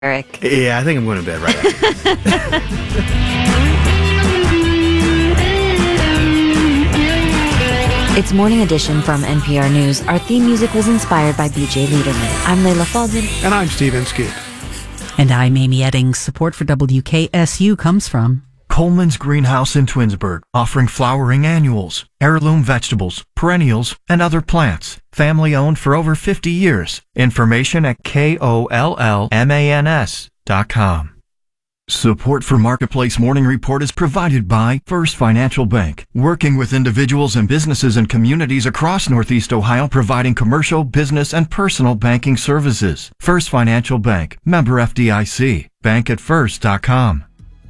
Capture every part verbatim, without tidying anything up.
Eric. Yeah, I think I'm going to bed right after. It's Morning Edition from N P R News. Our theme music was inspired by B J Liederman. I'm Layla Falden. And I'm Steve Inskeep. And I'm Amy Eddings. Support for W K S U comes from Coleman's Greenhouse in Twinsburg, offering flowering annuals, heirloom vegetables, perennials, and other plants. Family owned for over fifty years. Information at K O L L M A N S dot com. Support for Marketplace Morning Report is provided by First Financial Bank, working with individuals and businesses and communities across Northeast Ohio, providing commercial, business, and personal banking services. First Financial Bank, member F D I C, bank at first dot com.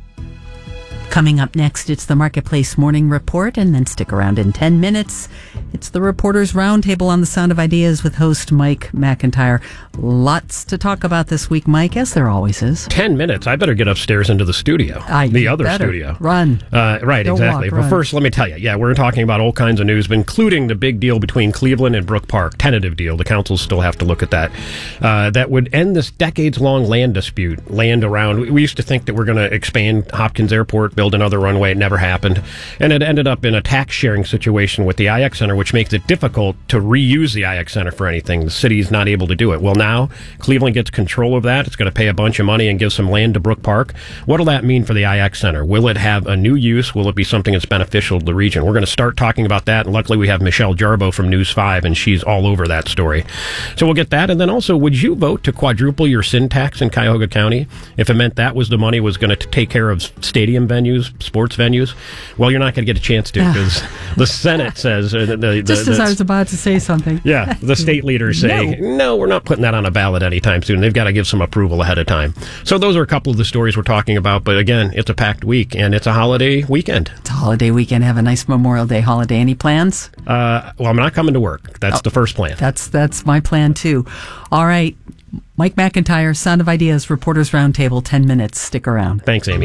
Coming up next, it's the Marketplace Morning Report, and then stick around in ten minutes. It's the Reporters Roundtable on the Sound of Ideas with host Mike McIntyre. Lots to talk about this week, Mike, as there always is. Ten minutes. I better get upstairs into the studio. I the other better. studio. Run. Uh, right, Don't exactly. walk, but run. first, let me tell you, yeah, we're talking about all kinds of news, including the big deal between Cleveland and Brook Park. Tentative deal. The councils still have to look at that. Uh, that would end this decades-long land dispute. Land around. We used to think that we're going to expand Hopkins Airport, build another runway. It never happened. And it ended up in a tax-sharing situation with the I X Center, which makes it difficult to reuse the I X Center for anything. The city's not able to do it. Well, now Cleveland gets control of that. It's going to pay a bunch of money and give some land to Brook Park. What will that mean for the I X Center? Will it have a new use? Will it be something that's beneficial to the region? We're going to start talking about that. And luckily, we have Michelle Jarboe from News five, and she's all over that story. So we'll get that. And then also, would you vote to quadruple your sin tax in Cuyahoga County if it meant that was the money was going to take care of stadium venues, sports venues? Well, you're not going to get a chance to because the Senate says... Uh, the, the, Just the, as I was about to say something. Yeah, the state leaders say, no. no, we're not putting that on a ballot anytime soon. They've got to give some approval ahead of time. So those are a couple of the stories we're talking about. But again, it's a packed week, and it's a holiday weekend. It's a holiday weekend. Have a nice Memorial Day holiday. Any plans? Uh, well, I'm not coming to work. That's oh, the first plan. That's that's my plan, too. All right. Mike McIntyre, Sound of Ideas, Reporters Roundtable, ten minutes. Stick around. Thanks, Amy.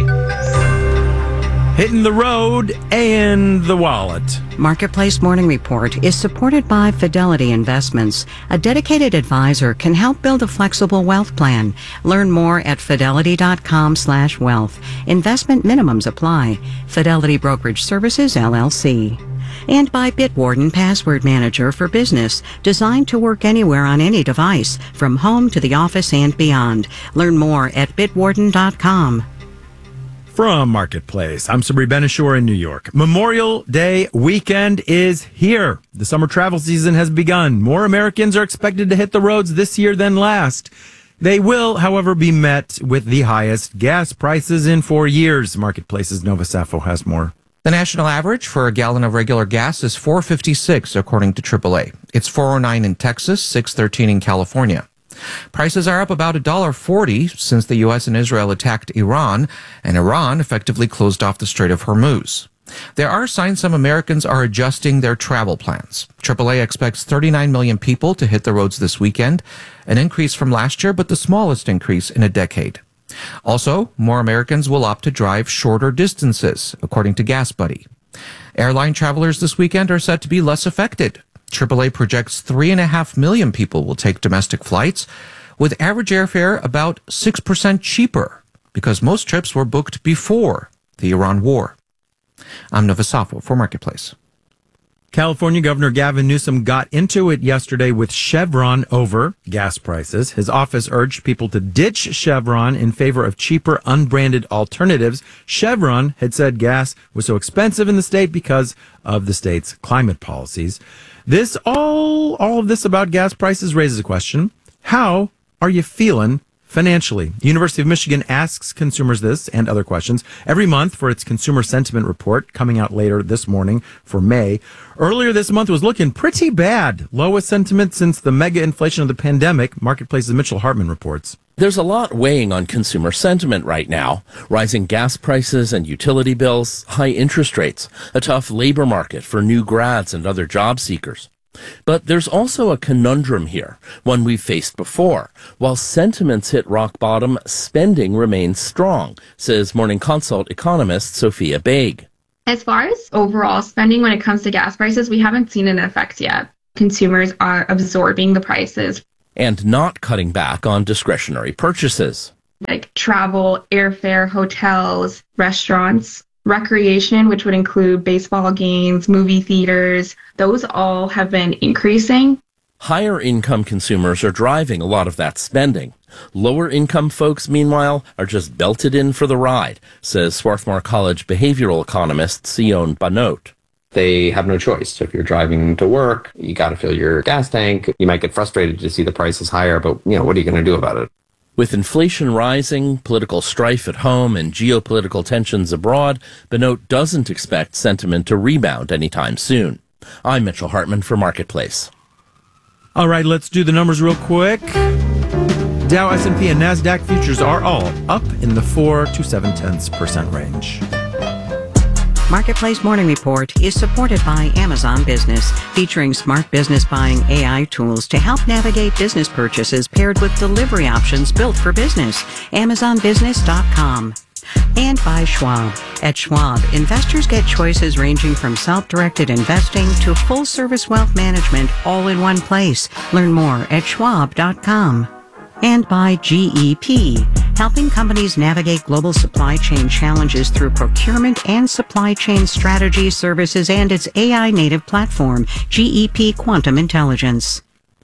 Hitting the road and the wallet. Marketplace Morning Report is supported by Fidelity Investments. A dedicated advisor can help build a flexible wealth plan. Learn more at fidelity.com slash wealth. Investment minimums apply. Fidelity Brokerage Services, L L C. And by Bitwarden Password Manager for Business, designed to work anywhere on any device, from home to the office and beyond. Learn more at bitwarden dot com. From Marketplace, I'm Sabri Benishore in New York. Memorial Day weekend is here. The summer travel season has begun. More Americans are expected to hit the roads this year than last. They will, however, be met with the highest gas prices in four years. Marketplace's Nova Safo has more. The national average for a gallon of regular gas is four fifty-six, according to triple A. It's four oh nine in Texas, six thirteen in California. Prices are up about one dollar forty since the U S and Israel attacked Iran, and Iran effectively closed off the Strait of Hormuz. There are signs some Americans are adjusting their travel plans. triple A expects thirty-nine million people to hit the roads this weekend, an increase from last year, but the smallest increase in a decade. Also, more Americans will opt to drive shorter distances, according to GasBuddy. Airline travelers this weekend are set to be less affected. triple A projects three and a half million people will take domestic flights, with average airfare about six percent cheaper, because most trips were booked before the Iran war. I'm Nova Safo for Marketplace. California Governor Gavin Newsom got into it yesterday with Chevron over gas prices. His office urged people to ditch Chevron in favor of cheaper, unbranded alternatives. Chevron had said gas was so expensive in the state because of the state's climate policies. This all, all of this about gas prices raises a question. How are you feeling financially? The University of Michigan asks consumers this and other questions every month for its Consumer Sentiment Report, coming out later this morning for May. Earlier this month was looking pretty bad. Lowest sentiment since the mega inflation of the pandemic, Marketplace's Mitchell Hartman reports. There's a lot weighing on consumer sentiment right now. Rising gas prices and utility bills, high interest rates, a tough labor market for new grads and other job seekers. But there's also a conundrum here, one we've faced before. While sentiments hit rock bottom, spending remains strong, says Morning Consult economist Sophia Baig. As far as overall spending when it comes to gas prices, we haven't seen an effect yet. Consumers are absorbing the prices. And not cutting back on discretionary purchases. like travel, airfare, hotels, restaurants, recreation, which would include baseball games, movie theaters. Those all have been increasing. Higher income consumers are driving a lot of that spending. Lower income folks, meanwhile, are just belted in for the ride, says Swarthmore College behavioral economist Sion Banot. They have no choice. So if you're driving to work, you got to fill your gas tank. You might get frustrated to see the prices higher, but you know, what are you going to do about it? With inflation rising, political strife at home, and geopolitical tensions abroad, Banot doesn't expect sentiment to rebound anytime soon. I'm Mitchell Hartman for Marketplace. All right, let's do the numbers real quick. Dow, S and P, and NASDAQ futures are all up in the four to seven tenths percent range. Marketplace Morning Report is supported by Amazon Business, featuring smart business buying A I tools to help navigate business purchases paired with delivery options built for business. Amazon Business dot com. And by Schwab. At Schwab, investors get choices ranging from self-directed investing to full-service wealth management all in one place. Learn more at schwab dot com. And by G E P, helping companies navigate global supply chain challenges through procurement and supply chain strategy services and its A I-native platform, G E P Quantum Intelligence.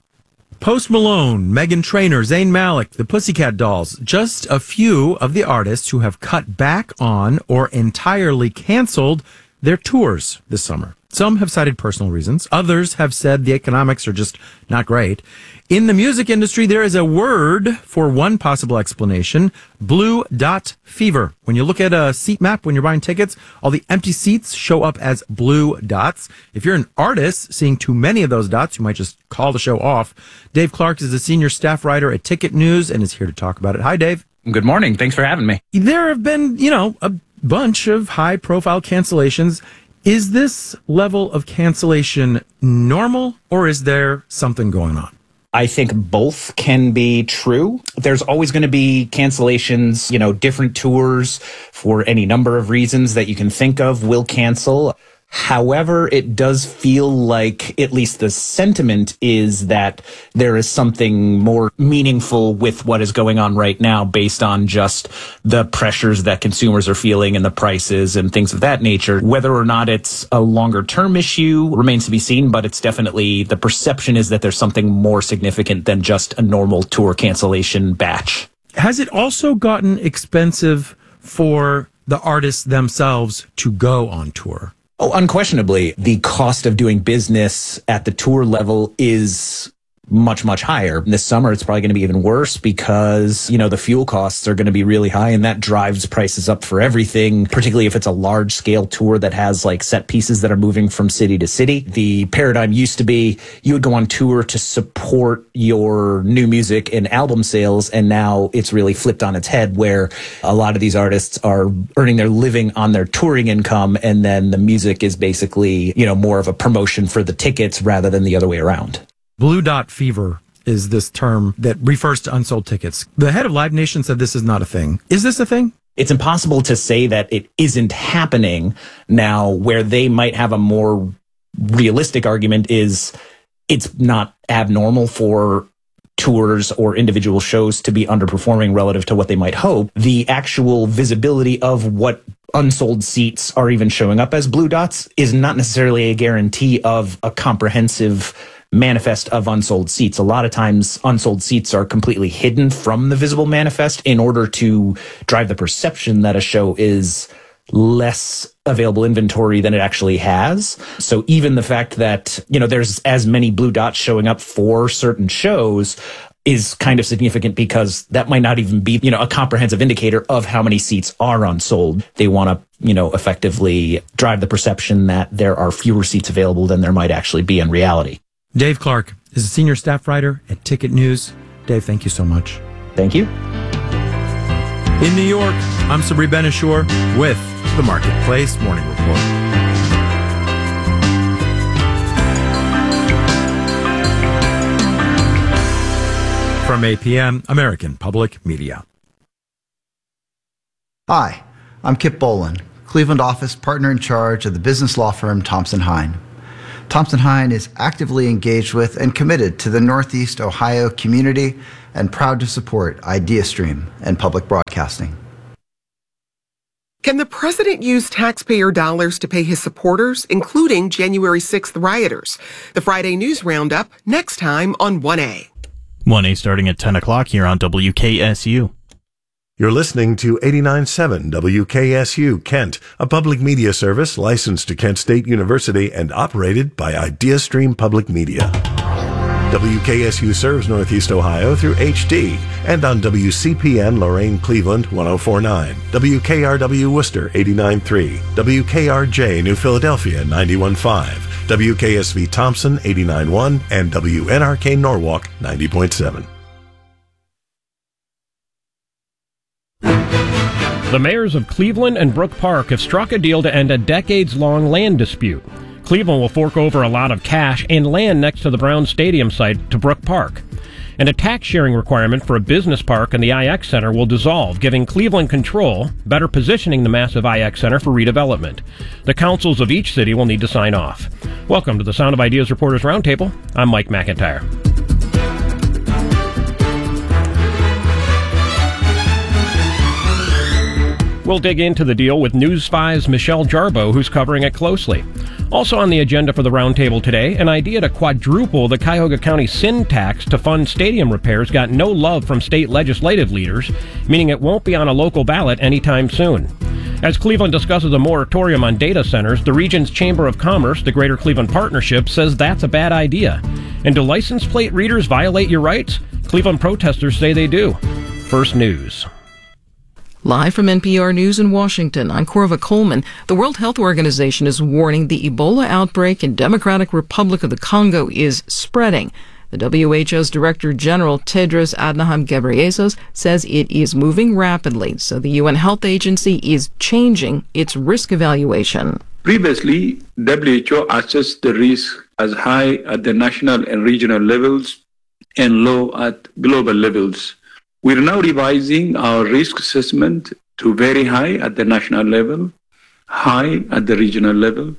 Post Malone, Meghan Trainor, Zayn Malik, the Pussycat Dolls, just a few of the artists who have cut back on or entirely canceled their tours this summer. Some have cited personal reasons. Others have said the economics are just not great. In the music industry, there is a word for one possible explanation, blue dot fever. When you look at a seat map when you're buying tickets, all the empty seats show up as blue dots. If you're an artist seeing too many of those dots, you might just call the show off. Dave Clark is a senior staff writer at Ticket News and is here to talk about it. Hi, Dave. Good morning. Thanks for having me. There have been, you know, a bunch of high-profile cancellations. Is this level of cancellation normal, or is there something going on? I think both can be true. There's always going to be cancellations, you know, different tours for any number of reasons that you can think of will cancel. However, it does feel like at least the sentiment is that there is something more meaningful with what is going on right now based on just the pressures that consumers are feeling and the prices and things of that nature. Whether or not it's a longer term issue remains to be seen, but it's definitely the perception is that there's something more significant than just a normal tour cancellation batch. Has it also gotten expensive for the artists themselves to go on tour? Oh, unquestionably, the cost of doing business at the tour level is much, much higher. This summer, it's probably going to be even worse because, you know, the fuel costs are going to be really high and that drives prices up for everything, particularly if it's a large scale tour that has like set pieces that are moving from city to city. The paradigm used to be you would go on tour to support your new music and album sales. And now it's really flipped on its head where a lot of these artists are earning their living on their touring income. And then the music is basically, you know, more of a promotion for the tickets rather than the other way around. Blue dot fever is this term that refers to unsold tickets. The head of Live Nation said this is not a thing. Is this a thing? It's impossible to say that it isn't happening now. Where they might have a more realistic argument is it's not abnormal for tours or individual shows to be underperforming relative to what they might hope. The actual visibility of what unsold seats are even showing up as blue dots is not necessarily a guarantee of a comprehensive manifest of unsold seats. A lot of times unsold seats are completely hidden from the visible manifest in order to drive the perception that a show is less available inventory than it actually has. So even the fact that, you know, there's as many blue dots showing up for certain shows is kind of significant because that might not even be, you know, a comprehensive indicator of how many seats are unsold. They want to, you know, effectively drive the perception that there are fewer seats available than there might actually be in reality. Dave Clark is a senior staff writer at Ticket News. Dave, thank you so much. Thank you. In New York, I'm Sabri Ben-Achour with the Marketplace Morning Report. From A P M, American Public Media. Hi, I'm Kip Boland, Cleveland office partner in charge of the business law firm Thompson Hine. Thompson-Hein is actively engaged with and committed to the Northeast Ohio community and proud to support IdeaStream and public broadcasting. Can the president use taxpayer dollars to pay his supporters, including January sixth rioters? The Friday News Roundup, next time on one A. one A starting at ten o'clock here on W K S U. You're listening to eighty-nine point seven W K S U Kent, a public media service licensed to Kent State University and operated by IdeaStream Public Media. W K S U serves Northeast Ohio through H D and on W C P N Lorain Cleveland one oh four point nine, W K R W Worcester eighty-nine point three, W K R J New Philadelphia ninety-one point five, W K S V Thompson eighty-nine point one, and W N R K Norwalk ninety point seven. The mayors of Cleveland and Brook Park have struck a deal to end a decades-long land dispute. Cleveland will fork over a lot of cash and land next to the Browns Stadium site to Brook Park. And a tax-sharing requirement for a business park and the I X Center will dissolve, giving Cleveland control, better positioning the massive I X Center for redevelopment. The councils of each city will need to sign off. Welcome to the Sound of Ideas Reporters Roundtable. I'm Mike McIntyre. We'll dig into the deal with News five's Michelle Jarboe, who's covering it closely. Also on the agenda for the roundtable today, an idea to quadruple the Cuyahoga County sin tax to fund stadium repairs got no love from state legislative leaders, meaning it won't be on a local ballot anytime soon. As Cleveland discusses a moratorium on data centers, the region's Chamber of Commerce, the Greater Cleveland Partnership, says that's a bad idea. And do license plate readers violate your rights? Cleveland protesters say they do. First News. Live from N P R News in Washington, I'm Corva Coleman. The World Health Organization is warning the Ebola outbreak in Democratic Republic of the Congo is spreading. The W H O's Director General Tedros Adhanom Ghebreyesus says it is moving rapidly, so the U N Health Agency is changing its risk evaluation. Previously, W H O assessed the risk as high at the national and regional levels and low at global levels. We're now revising our risk assessment to very high at the national level, high at the regional level,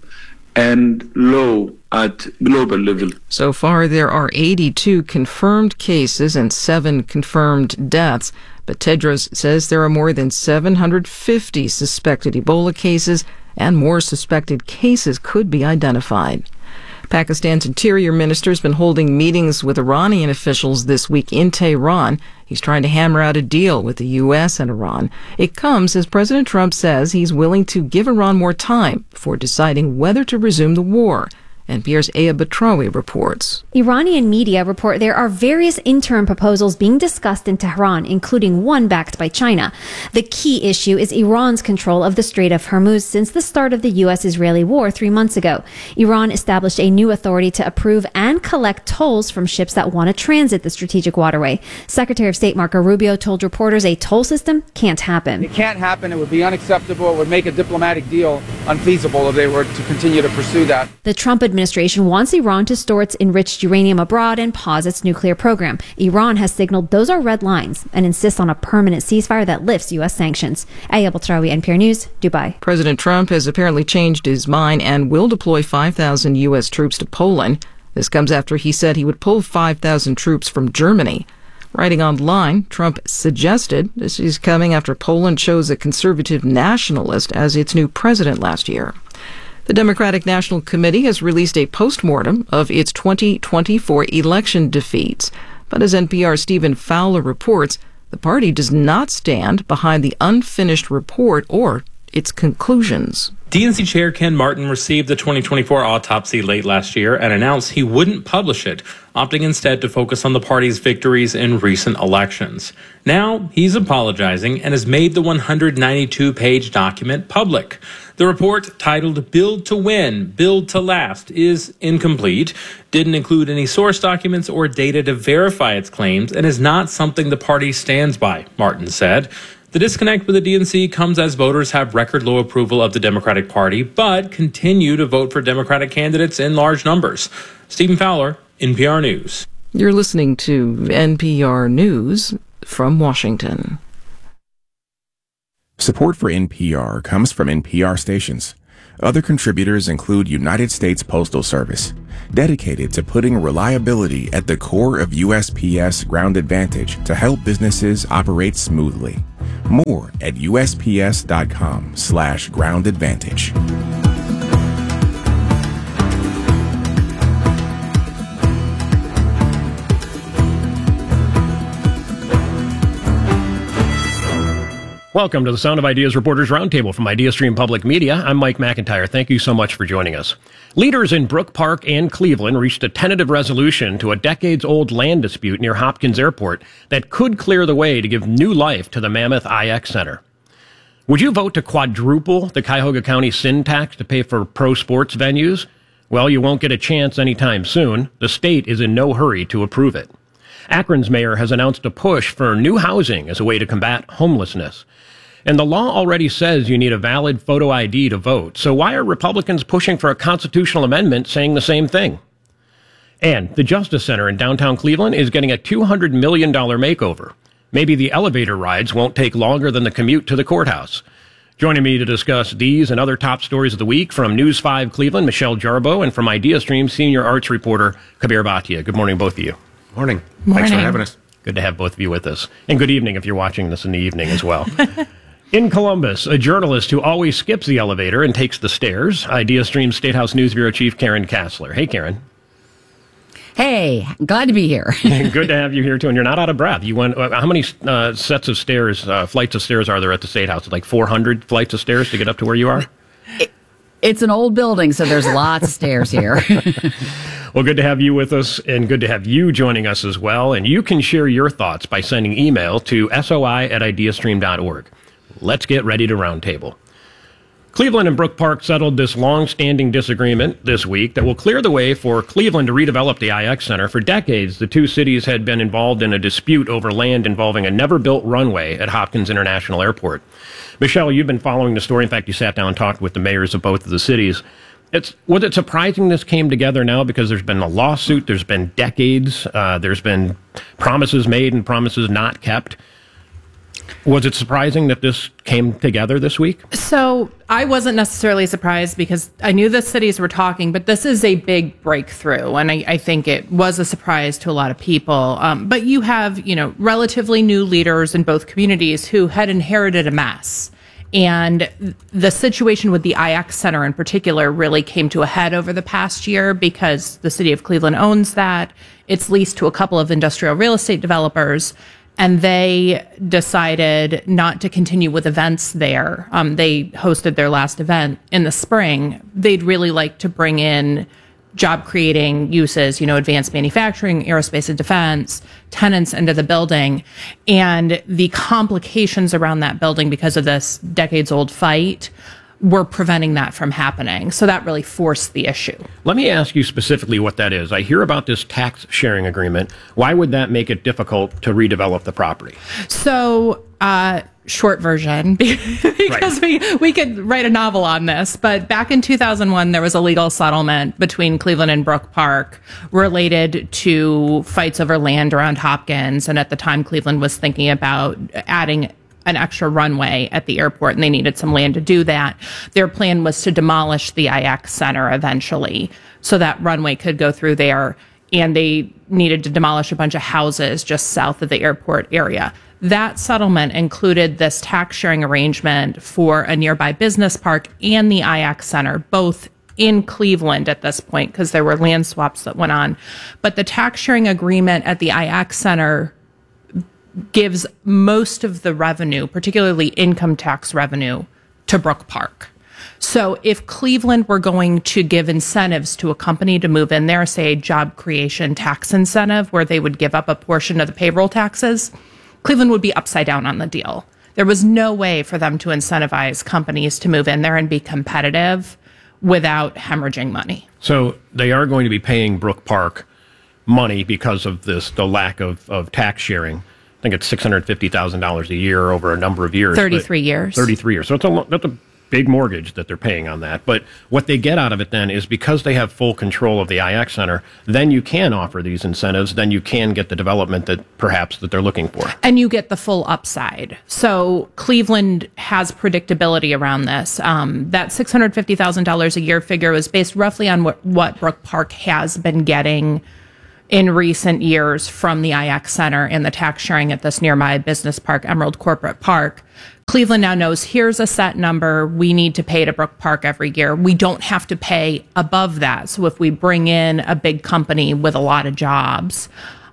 and low at global level. So far, there are eighty-two confirmed cases and seven confirmed deaths, but Tedros says there are more than seven hundred fifty suspected Ebola cases, and more suspected cases could be identified. Pakistan's interior minister has been holding meetings with Iranian officials this week in Tehran. He's trying to hammer out a deal with the U S and Iran. It comes as President Trump says he's willing to give Iran more time before deciding whether to resume the war. N P R's Aya Batrawi reports. Iranian media report there are various interim proposals being discussed in Tehran, including one backed by China. The key issue is Iran's control of the Strait of Hormuz since the start of the U S-Israeli war three months ago. Iran established a new authority to approve and collect tolls from ships that want to transit the strategic waterway. Secretary of State Marco Rubio told reporters a toll system can't happen. It can't happen. It would be unacceptable. It would make a diplomatic deal unfeasible if they were to continue to pursue that. The Trump administration wants Iran to store its enriched uranium abroad and pause its nuclear program. Iran has signaled those are red lines and insists on a permanent ceasefire that lifts U S sanctions. Aya Batrawi, N P R News, Dubai. President Trump has apparently changed his mind and will deploy five thousand U S troops to Poland. This comes after he said he would pull five thousand troops from Germany. Writing online, Trump suggested this is coming after Poland chose a conservative nationalist as its new president last year. The Democratic National Committee has released a postmortem of its twenty twenty-four election defeats. But as N P R's Stephen Fowler reports, the party does not stand behind the unfinished report or its conclusions. D N C Chair Ken Martin received the twenty twenty-four autopsy late last year and announced he wouldn't publish it, opting instead to focus on the party's victories in recent elections. Now, he's apologizing and has made the one hundred ninety-two page document public. The report, titled Build to Win, Build to Last, is incomplete, didn't include any source documents or data to verify its claims, and is not something the party stands by, Martin said. The disconnect with the D N C comes as voters have record low approval of the Democratic Party, but continue to vote for Democratic candidates in large numbers. Stephen Fowler, N P R News. You're listening to N P R News from Washington. Support for N P R comes from N P R stations. Other contributors include United States Postal Service, dedicated to putting reliability at the core of U S P S Ground Advantage to help businesses operate smoothly. More at usps.com slash ground advantage. Welcome to the Sound of Ideas Reporters Roundtable from IdeaStream Public Media. I'm Mike McIntyre. Thank you so much for joining us. Leaders in Brook Park and Cleveland reached a tentative resolution to a decades-old land dispute near Hopkins Airport that could clear the way to give new life to the Mammoth I X Center. Would you vote to quadruple the Cuyahoga County sin tax to pay for pro sports venues? Well, you won't get a chance anytime soon. The state is in no hurry to approve it. Akron's mayor has announced a push for new housing as a way to combat homelessness. And the law already says you need a valid photo I D to vote. So why are Republicans pushing for a constitutional amendment saying the same thing? And the Justice Center in downtown Cleveland is getting a two hundred million dollars makeover. Maybe the elevator rides won't take longer than the commute to the courthouse. Joining me to discuss these and other top stories of the week from News five Cleveland, Michelle Jarboe, and from IdeaStream, senior arts reporter Kabir Bhatia. Good morning, both of you. Morning. Morning. Thanks for having us. Good to have both of you with us. And good evening if you're watching this in the evening as well. In Columbus, a journalist who always skips the elevator and takes the stairs, IdeaStream State House News Bureau Chief Karen Kassler. Hey, Karen. Hey, glad to be here. Good to have you here, too. And you're not out of breath. You went, how many uh, sets of stairs, uh, flights of stairs are there at the State House? Like four hundred flights of stairs to get up to where you are? It, it's an old building, so there's lots of stairs here. Well, good to have you with us, and good to have you joining us as well. And you can share your thoughts by sending email to soi at ideastream dot org. Let's get ready to roundtable. Cleveland and Brook Park settled this long-standing disagreement this week that will clear the way for Cleveland to redevelop the I X Center. For decades, the two cities had been involved in a dispute over land involving a never-built runway at Hopkins International Airport. Michelle, you've been following the story. In fact, you sat down and talked with the mayors of both of the cities. It's, was it surprising this came together now because there's been a lawsuit, there's been decades, uh, there's been promises made and promises not kept? Was it surprising that this came together this week? So I wasn't necessarily surprised because I knew the cities were talking, but this is a big breakthrough. And I, I think it was a surprise to a lot of people. Um, but you have, you know, relatively new leaders in both communities who had inherited a mess. And the situation with the I X Center in particular really came to a head over the past year because the city of Cleveland owns that. It's leased to a couple of industrial real estate developers. And they decided not to continue with events there. Um, they hosted their last event in the spring. They'd really like to bring in job creating uses, you know, advanced manufacturing, aerospace and defense, tenants into the building. And the complications around that building because of this decades old fight were preventing that from happening. So that really forced the issue. Let me ask you specifically what that is. I hear about this tax sharing agreement. Why would that make it difficult to redevelop the property? So, uh, short version, because right. we, we could write a novel on this, but back in two thousand one, there was a legal settlement between Cleveland and Brook Park related to fights over land around Hopkins. And at the time, Cleveland was thinking about adding an extra runway at the airport, and they needed some land to do that. Their plan was to demolish the I X Center eventually, so that runway could go through there, and they needed to demolish a bunch of houses just south of the airport area. That settlement included this tax sharing arrangement for a nearby business park and the I X Center, both in Cleveland at this point, because there were land swaps that went on. But the tax sharing agreement at the I X Center gives most of the revenue, particularly income tax revenue, to Brook Park. So if Cleveland were going to give incentives to a company to move in there, say a job creation tax incentive where they would give up a portion of the payroll taxes, Cleveland would be upside down on the deal. There was no way for them to incentivize companies to move in there and be competitive without hemorrhaging money. So they are going to be paying Brook Park money because of this, the lack of, of tax sharing. I think it's six hundred fifty thousand dollars a year over a number of years. thirty-three years. thirty-three years. So it's a, that's a big mortgage that they're paying on that. But what they get out of it then is because they have full control of the I X Center, then you can offer these incentives, then you can get the development that perhaps that they're looking for. And you get the full upside. So Cleveland has predictability around this. Um, that six hundred fifty thousand dollars a year figure was based roughly on what, what Brook Park has been getting in recent years from the I X Center and the tax sharing at this nearby business park, Emerald Corporate Park. Cleveland now knows here's a set number we need to pay to Brook Park every year. We don't have to pay above that. So if we bring in a big company with a lot of jobs,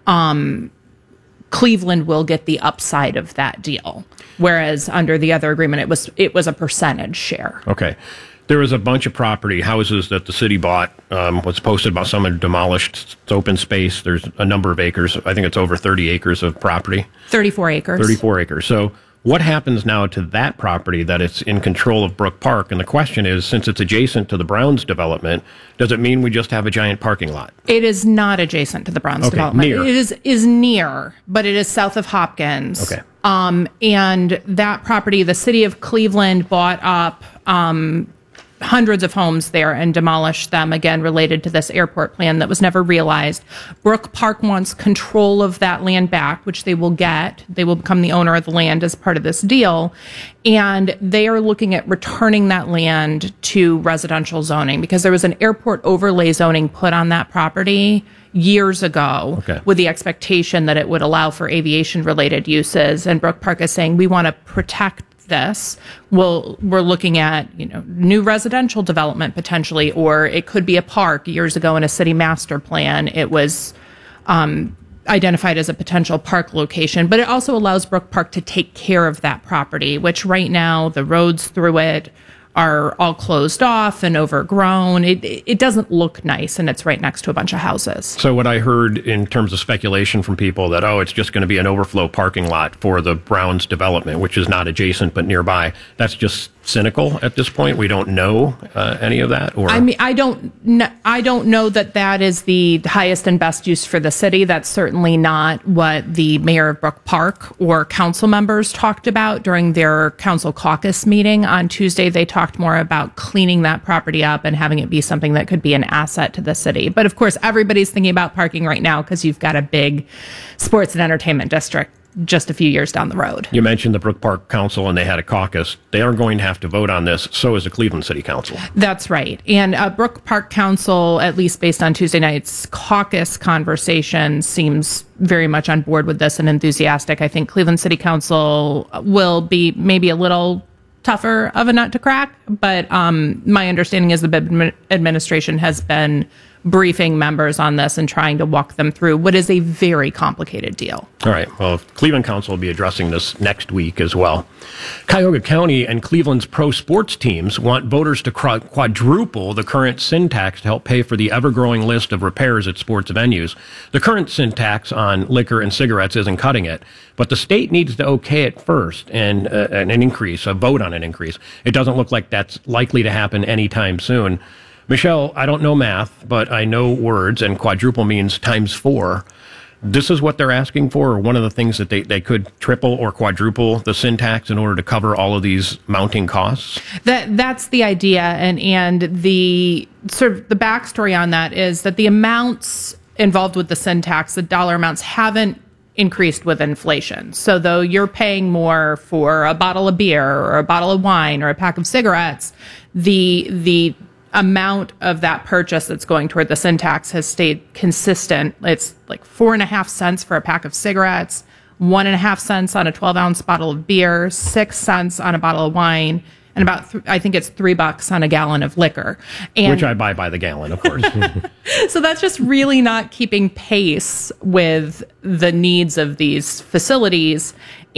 um, Cleveland will get the upside of that deal. Whereas under the other agreement, it was it was a percentage share. Okay. There was a bunch of property, houses that the city bought, um, was posted about some are demolished. It's open space. There's a number of acres. I think it's over thirty acres of property. thirty-four acres. thirty-four acres. So what happens now to that property that it's in control of Brook Park? And the question is, since it's adjacent to the Browns development, does it mean we just have a giant parking lot? It is not adjacent to the Browns Okay, development. near. It is is near, but it is south of Hopkins. Okay. Um, and that property, the city of Cleveland bought up um, hundreds of homes there and demolished them, again, related to this airport plan that was never realized. Brook Park wants control of that land back, which they will get. They will become the owner of the land as part of this deal. And they are looking at returning that land to residential zoning because there was an airport overlay zoning put on that property years ago Okay. with the expectation that it would allow for aviation related uses. And Brook Park is saying we want to protect this. We'll, we're looking at, you know, new residential development potentially, or it could be a park. Years ago in a city master plan, it was um, identified as a potential park location, but it also allows Brook Park to take care of that property, which right now the roads through it are all closed off and overgrown. It, it doesn't look nice, and it's right next to a bunch of houses. So what I heard in terms of speculation from people that, oh, it's just going to be an overflow parking lot for the Browns development, which is not adjacent but nearby, that's just cynical at this point. We don't know uh, any of that. Or I mean, I don't, kn- I don't know that that is the highest and best use for the city. That's certainly not what the mayor of Brook Park or council members talked about during their council caucus meeting on Tuesday. They talked more about cleaning that property up and having it be something that could be an asset to the city. But of course, everybody's thinking about parking right now because you've got a big sports and entertainment district just a few years down the road. You mentioned the Brook Park Council and they had a caucus. They are going to have to vote on this. So is the Cleveland City Council. That's right. And uh, Brook Park Council, at least based on Tuesday night's caucus conversation, seems very much on board with this and enthusiastic. I think Cleveland City Council will be maybe a little tougher of a nut to crack, but um, my understanding is the Bibb administration has been briefing members on this and trying to walk them through what is a very complicated deal. All right. Well, Cleveland Council will be addressing this next week as well. Cuyahoga County and Cleveland's pro sports teams want voters to quadruple the current sin tax to help pay for the ever-growing list of repairs at sports venues. The current sin tax on liquor and cigarettes isn't cutting it, but the state needs to okay it first and uh, an increase, a vote on an increase. It doesn't look like that's likely to happen anytime soon. Michelle, I don't know math, but I know words, and quadruple means times four. This is what they're asking for, or one of the things that they, they could triple or quadruple the sin tax in order to cover all of these mounting costs? That that's the idea, and and the sort of the backstory on that is that the amounts involved with the sin tax, the dollar amounts, haven't increased with inflation. So though you're paying more for a bottle of beer or a bottle of wine or a pack of cigarettes, the the amount of that purchase that's going toward the sin tax has stayed consistent. It's like four and a half cents for a pack of cigarettes, one and a half cents on a twelve ounce bottle of beer, six cents on a bottle of wine, and about, th- I think it's three bucks on a gallon of liquor. And which I buy by the gallon, of course. so that's just really not keeping pace with the needs of these facilities.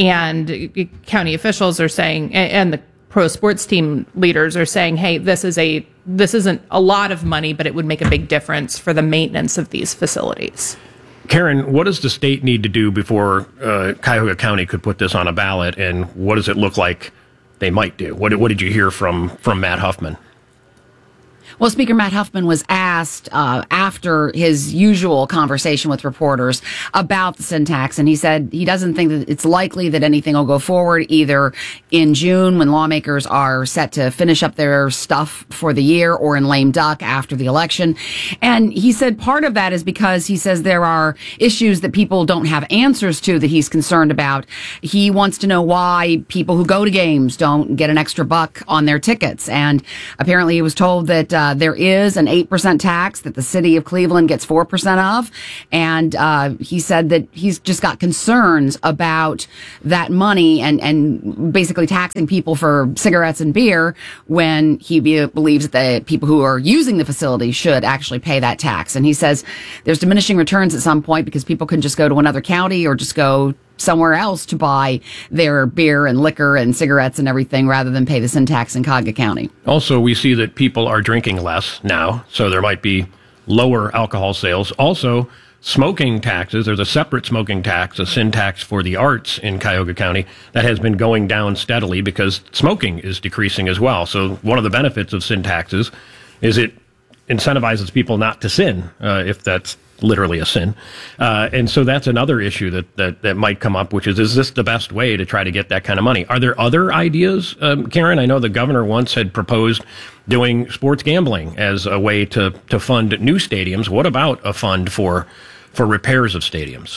And county officials are saying, and the pro sports team leaders are saying, hey, this is a this isn't a lot of money, but it would make a big difference for the maintenance of these facilities. Karen, what does the state need to do before uh, Cuyahoga County could put this on a ballot, and what does it look like they might do? What, what did you hear from, from Matt Huffman? Well, Speaker Matt Huffman was asked uh, after his usual conversation with reporters about the sin tax, and he said he doesn't think that it's likely that anything will go forward either in June when lawmakers are set to finish up their stuff for the year or in lame duck after the election. And he said part of that is because he says there are issues that people don't have answers to that he's concerned about. He wants to know why people who go to games don't get an extra buck on their tickets. And apparently he was told that uh, there is an eight percent tax that the city of Cleveland gets four percent of. And uh, he said that he's just got concerns about that money and, and basically taxing people for cigarettes and beer when he be, believes that the people who are using the facility should actually pay that tax. And he says there's diminishing returns at some point because people can just go to another county or just go somewhere else to buy their beer and liquor and cigarettes and everything rather than pay the sin tax in Cuyahoga County. Also, we see that people are drinking less now, so there might be lower alcohol sales. Also, smoking taxes. There's a separate smoking tax, a sin tax for the arts in Cuyahoga County that has been going down steadily because smoking is decreasing as well. So one of the benefits of sin taxes is it incentivizes people not to sin, uh, if that's literally a sin. Uh, and so that's another issue that, that, that might come up, which is, is this the best way to try to get that kind of money? Are there other ideas, um, Karen? I know the governor once had proposed doing sports gambling as a way to, to fund new stadiums. What about a fund for, for repairs of stadiums?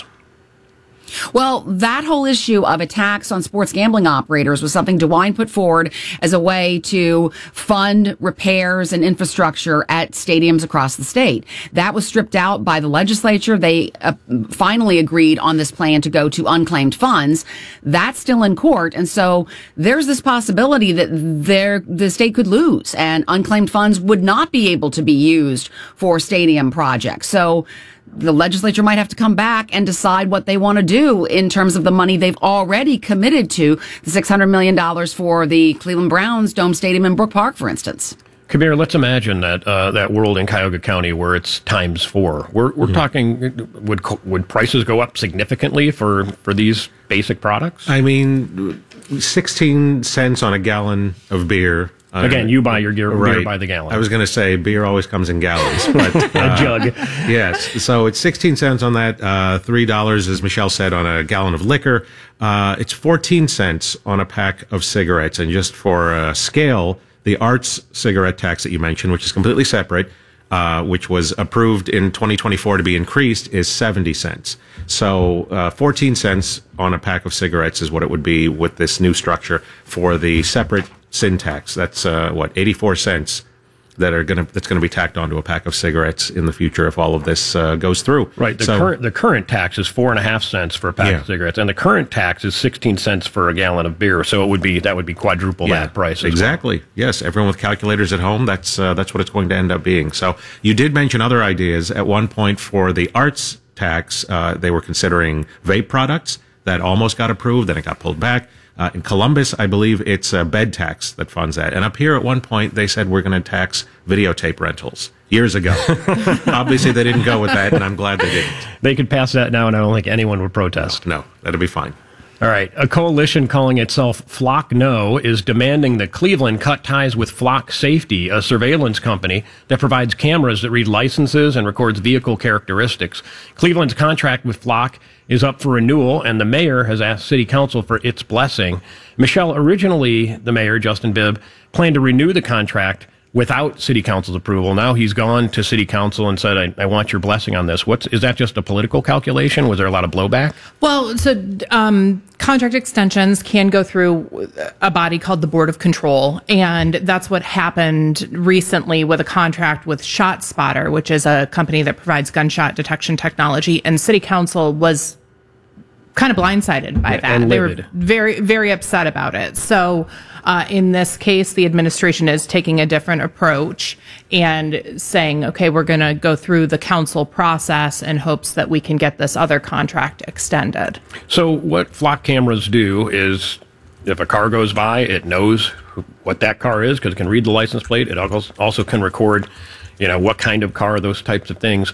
Well, that whole issue of a tax on sports gambling operators was something DeWine put forward as a way to fund repairs and infrastructure at stadiums across the state. That was stripped out by the legislature. They uh, finally agreed on this plan to go to unclaimed funds. That's still in court. And so there's this possibility that there, the state could lose and unclaimed funds would not be able to be used for stadium projects. So the legislature might have to come back and decide what they want to do in terms of the money they've already committed to, the six hundred million dollars for the Cleveland Browns Dome Stadium in Brook Park, for instance. Kabir, let's imagine that uh, that world in Cuyahoga County where it's times four. We're, we're mm-hmm. talking, would would prices go up significantly for, for these basic products? I mean, sixteen cents on a gallon of beer. Again, you buy your gear, right. beer by the gallon. I was going to say beer always comes in gallons, but uh, a jug. Yes, so it's sixteen cents on that. Uh, Three dollars, as Michelle said, on a gallon of liquor. Uh, it's fourteen cents on a pack of cigarettes. And just for uh, scale, the arts cigarette tax that you mentioned, which is completely separate, uh, which was approved in twenty twenty-four to be increased, is seventy cents. So uh, fourteen cents on a pack of cigarettes is what it would be with this new structure for the separate sin tax. That's uh, what eighty-four cents that are going to that's going to be tacked onto a pack of cigarettes in the future if all of this uh, goes through. Right. The so, current the current tax is four and a half cents for a pack yeah. of cigarettes, and the current tax is sixteen cents for a gallon of beer. So it would be that would be quadruple yeah, that price. Exactly. Well. Yes. Everyone with calculators at home, that's uh, that's what it's going to end up being. So you did mention other ideas at one point for the arts tax. Uh, they were considering vape products. That almost got approved, then it got pulled back. Uh, in Columbus, I believe it's a bed tax that funds that. And up here at one point, they said we're going to tax videotape rentals years ago. Obviously, they didn't go with that, and I'm glad they didn't. They could pass that now, and I don't think anyone would protest. No, no, that'll be fine. All right. A coalition calling itself Flock No is demanding that Cleveland cut ties with Flock Safety, a surveillance company that provides cameras that read licenses and records vehicle characteristics. Cleveland's contract with Flock is up for renewal, and the mayor has asked City Council for its blessing. Michelle, originally the mayor, Justin Bibb, planned to renew the contract without City Council's approval. Now he's gone to City Council and said, I, I want your blessing on this. What's, is that just a political calculation? Was there a lot of blowback? Well, so um, contract extensions can go through a body called the Board of Control, and that's what happened recently with a contract with ShotSpotter, which is a company that provides gunshot detection technology, and City Council was kind of blindsided by yeah, that. They were very, very upset about it. So uh, in this case, the administration is taking a different approach and saying, okay, we're going to go through the council process in hopes that we can get this other contract extended. So what Flock cameras do is if a car goes by, it knows what that car is because it can read the license plate. It also can record, you know, what kind of car, those types of things.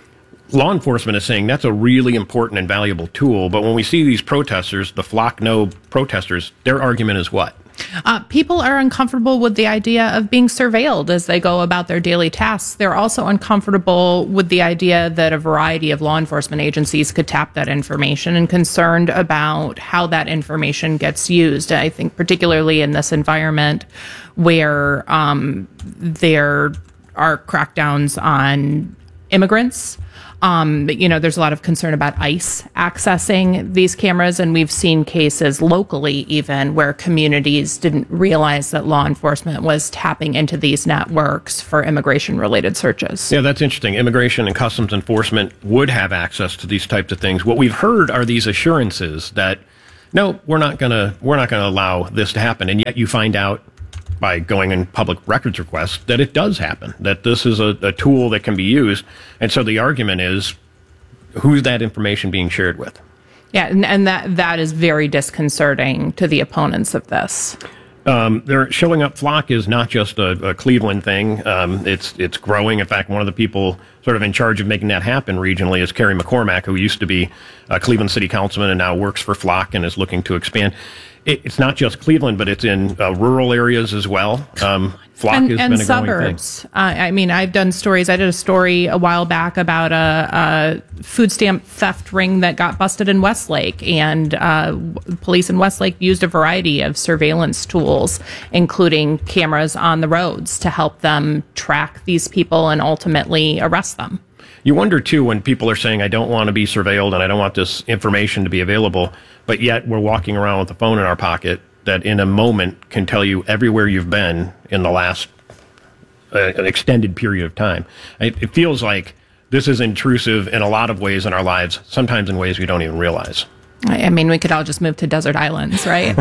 Law enforcement is saying that's a really important and valuable tool, but when we see these protesters, the Flock No protesters, their argument is what? Uh, people are uncomfortable with the idea of being surveilled as they go about their daily tasks. They're also uncomfortable with the idea that a variety of law enforcement agencies could tap that information and concerned about how that information gets used. I think particularly in this environment where um, there are crackdowns on immigrants. Um, you know, there's a lot of concern about ICE accessing these cameras, and we've seen cases locally even where communities didn't realize that law enforcement was tapping into these networks for immigration-related searches. Yeah, that's interesting. Immigration and Customs Enforcement would have access to these types of things. What we've heard are these assurances that, no, we're not going to we're not going to allow this to happen, and yet you find out by going in public records requests that it does happen, that this is a, a tool that can be used. And so the argument is, who's that information being shared with? Yeah, and, and that that is very disconcerting to the opponents of this. Um, they're showing up. Flock is not just a, a Cleveland thing. Um, it's it's growing. In fact, one of the people sort of in charge of making that happen regionally is Kerry McCormack, who used to be a Cleveland city councilman and now works for Flock and is looking to expand. It's not just Cleveland, but it's in uh, rural areas as well. Um, Flock and, has and been a suburbs. growing thing. Uh, I mean, I've done stories. I did a story a while back about a, a food stamp theft ring that got busted in Westlake, and uh, police in Westlake used a variety of surveillance tools, including cameras on the roads, to help them track these people and ultimately arrest them. You wonder, too, when people are saying, I don't want to be surveilled and I don't want this information to be available, but yet we're walking around with a phone in our pocket that in a moment can tell you everywhere you've been in the last uh, an extended period of time. It, it feels like this is intrusive in a lot of ways in our lives, sometimes in ways we don't even realize. I mean, we could all just move to desert islands, right?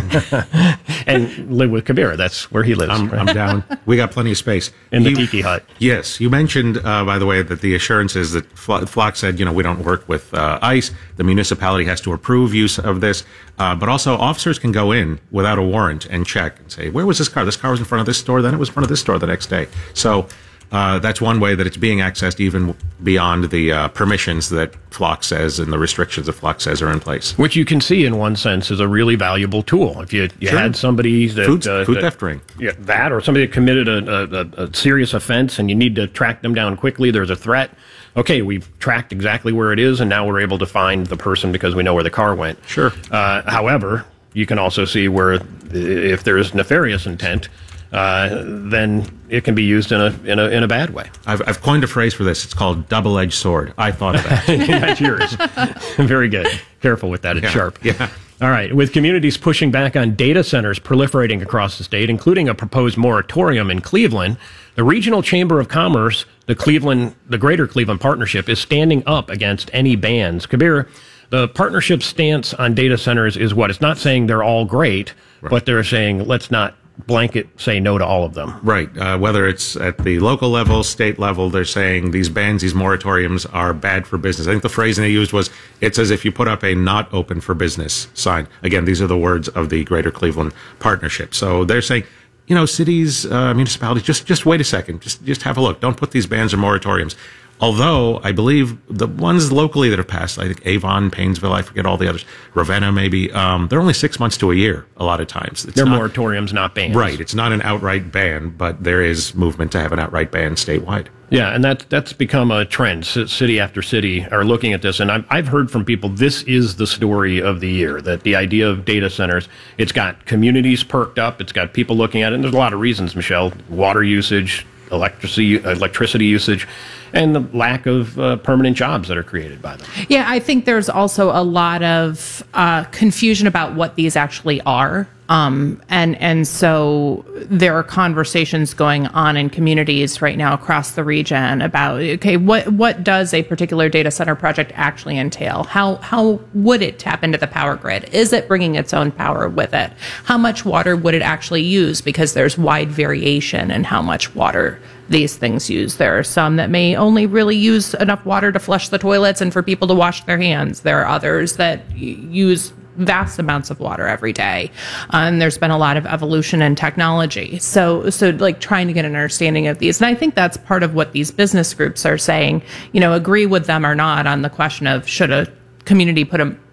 And live with Kabir. That's where he lives. I'm, right? I'm down. We got plenty of space. In the You- tiki hut. Yes. You mentioned, uh, by the way, that the assurances that Flo- Flock said, you know, we don't work with uh, ICE. The municipality has to approve use of this. Uh, but also, officers can go in without a warrant and check and say, where was this car? This car was in front of this store, then it was in front of this store the next day. So uh, that's one way that it's being accessed even beyond the uh, permissions that Flock says and the restrictions that Flock says are in place. Which you can see, in one sense, is a really valuable tool. If you, you Sure. had somebody that... Food- uh, food that- theft ring. Yeah, that, or somebody that committed a, a, a serious offense and you need to track them down quickly, there's a threat. Okay, we've tracked exactly where it is, and now we're able to find the person because we know where the car went. Sure. Uh, however, you can also see where, if there is nefarious intent, uh, then it can be used in a in a in a bad way. I've, I've coined a phrase for this. It's called double-edged sword. I thought of that. That's yours. Very good. Careful with that. It's Yeah, sharp. yeah. All right. With communities pushing back on data centers proliferating across the state, including a proposed moratorium in Cleveland, the Regional Chamber of Commerce, the Cleveland, the Greater Cleveland Partnership, is standing up against any bans. Kabir, the partnership's stance on data centers is what? It's not saying they're all great, Right. but they're saying let's not blanket say no to all of them. Right. Uh, whether it's at the local level, state level, they're saying these bans, these moratoriums are bad for business. I think the phrasing they used was, it's as if you put up a not open for business sign. Again, these are the words of the Greater Cleveland Partnership. So they're saying, you know, cities, uh, municipalities, just, just wait a second. Just, just have a look. Don't put these bans or moratoriums. Although I believe the ones locally that are passed, I think Avon, Painesville, I forget all the others, Ravenna maybe, um, they're only six months to a year a lot of times. It's They're not, moratoriums, not bans. Right. It's not an outright ban, but there is movement to have an outright ban statewide. Yeah, and that, that's become a trend. C- City after city are looking at this, and I've, I've heard from people this is the story of the year, that the idea of data centers, it's got communities perked up, it's got people looking at it, and there's a lot of reasons, Michelle, water usage, electricity, electricity usage, and the lack of uh, permanent jobs that are created by them. Yeah, I think there's also a lot of uh, confusion about what these actually are. Um, and and so there are conversations going on in communities right now across the region about, okay, what what does a particular data center project actually entail? How how would it tap into the power grid? Is it bringing its own power with it? How much water would it actually use? Because there's wide variation in how much water these things use. There are some that may only really use enough water to flush the toilets and for people to wash their hands. There are others that y- use vast amounts of water every day. Uh, and there's been a lot of evolution in technology. So, so like trying to get an understanding of these. And I think that's part of what these business groups are saying, you know, agree with them or not on the question of should a community put a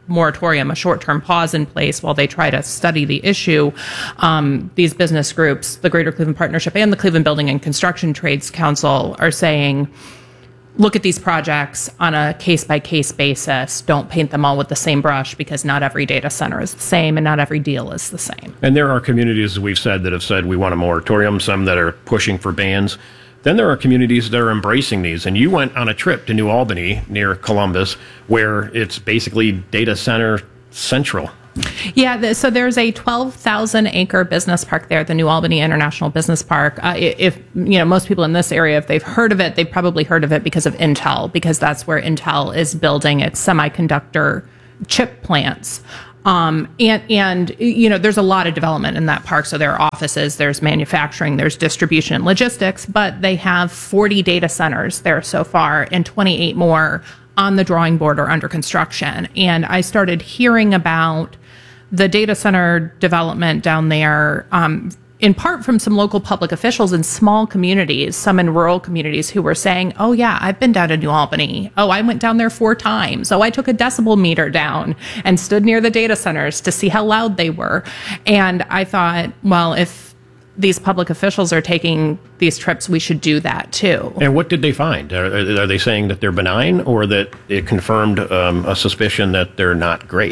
moratorium, a short-term pause in place while they try to study the issue. Um, these business groups, the Greater Cleveland Partnership and the Cleveland Building and Construction Trades Council, are saying, look at these projects on a case-by-case basis. Don't paint them all with the same brush, because not every data center is the same and not every deal is the same. And there are communities, as we've said, that have said we want a moratorium, some that are pushing for bans. Then there are communities that are embracing these. And you went on a trip to New Albany near Columbus, where it's basically data center central. Yeah, the, so there's a twelve thousand acre business park there, the New Albany International Business Park. Uh, if, you know, most people in this area, if they've heard of it, they've probably heard of it because of Intel, because that's where Intel is building its semiconductor chip plants. Um, and, and, you know, there's a lot of development in that park. So there are offices, there's manufacturing, there's distribution and logistics, but they have forty data centers there so far and twenty-eight more on the drawing board or under construction. And I started hearing about the data center development down there, um, in part from some local public officials in small communities, some in rural communities, who were saying, oh yeah, I've been down to New Albany. Oh, I went down there four times. Oh, I took a decibel meter down and stood near the data centers to see how loud they were. And I thought, well, if these public officials are taking these trips, we should do that too. And what did they find? Are, are they saying that they're benign, or that it confirmed um, a suspicion that they're not great?